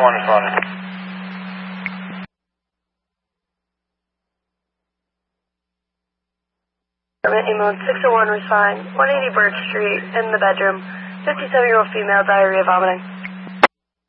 601 responding. Email 601 responding. 180 Birch Street in the bedroom. 57-year-old female, diarrhea, vomiting.